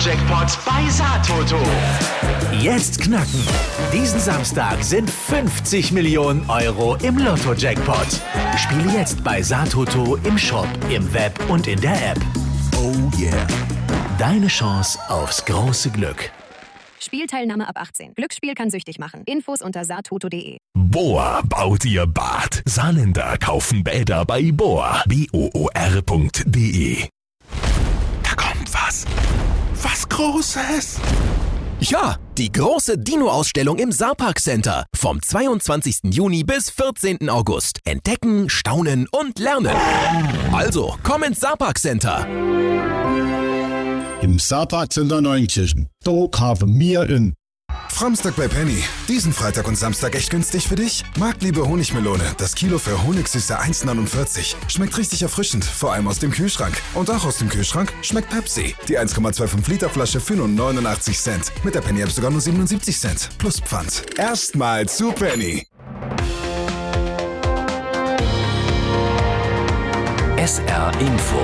Lotto-Jackpot bei Satoto. Jetzt knacken. Diesen Samstag sind 50 Millionen Euro im Lotto-Jackpot. Spiele jetzt bei Satoto im Shop, im Web und in der App. Oh yeah. Deine Chance aufs große Glück. Spielteilnahme ab 18. Glücksspiel kann süchtig machen. Infos unter satoto.de. Bohr baut ihr Bad. Saarländer kaufen Bäder bei Bohr. boor.de. Da kommt was. Was Großes. Ja, die große Dino-Ausstellung im Saarpark Center. Vom 22. Juni bis 14. August. Entdecken, staunen und lernen. Also, komm ins Saarpark Center. Im Saarpark Center Neunkirchen. Dort haben wir in Framstag bei Penny. Diesen Freitag und Samstag echt günstig für dich? Marktliebe Honigmelone. Das Kilo für Honigsüße 1,49. Schmeckt richtig erfrischend, vor allem aus dem Kühlschrank. Und auch aus dem Kühlschrank schmeckt Pepsi. Die 1,25 Liter Flasche für nur 89 Cent. Mit der Penny App sogar nur 77 Cent. Plus Pfand. Erstmal zu Penny. SR Info.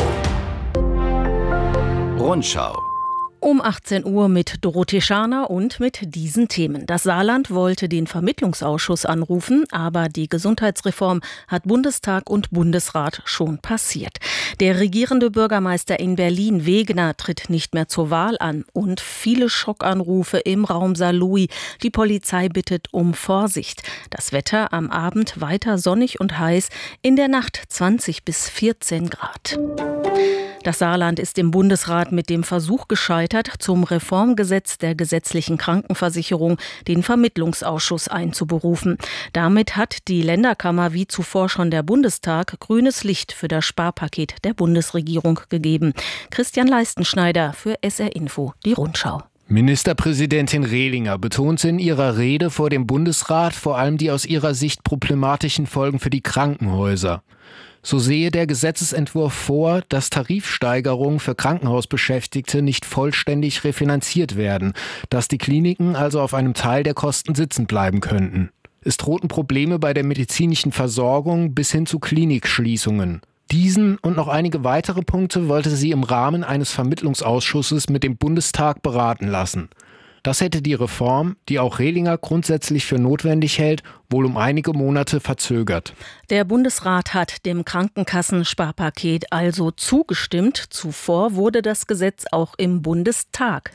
Rundschau. Um 18 Uhr mit Dorothee Scharner und mit diesen Themen. Das Saarland wollte den Vermittlungsausschuss anrufen, aber die Gesundheitsreform hat Bundestag und Bundesrat schon passiert. Der regierende Bürgermeister in Berlin, Wegener, tritt nicht mehr zur Wahl an. Und viele Schockanrufe im Raum Saarlouis. Die Polizei bittet um Vorsicht. Das Wetter am Abend weiter sonnig und heiß, in der Nacht 20 bis 14 Grad. Das Saarland ist im Bundesrat mit dem Versuch gescheitert, zum Reformgesetz der gesetzlichen Krankenversicherung den Vermittlungsausschuss einzuberufen. Damit hat die Länderkammer wie zuvor schon der Bundestag grünes Licht für das Sparpaket der Bundesregierung gegeben. Christian Leistenschneider für SR Info, die Rundschau. Ministerpräsidentin Rehlinger betonte in ihrer Rede vor dem Bundesrat vor allem die aus ihrer Sicht problematischen Folgen für die Krankenhäuser. So sehe der Gesetzesentwurf vor, dass Tarifsteigerungen für Krankenhausbeschäftigte nicht vollständig refinanziert werden, dass die Kliniken also auf einem Teil der Kosten sitzen bleiben könnten. Es drohten Probleme bei der medizinischen Versorgung bis hin zu Klinikschließungen. Diesen und noch einige weitere Punkte wollte sie im Rahmen eines Vermittlungsausschusses mit dem Bundestag beraten lassen. Das hätte die Reform, die auch Rehlinger grundsätzlich für notwendig hält, wohl um einige Monate verzögert. Der Bundesrat hat dem Krankenkassensparpaket also zugestimmt. Zuvor wurde das Gesetz auch im Bundestag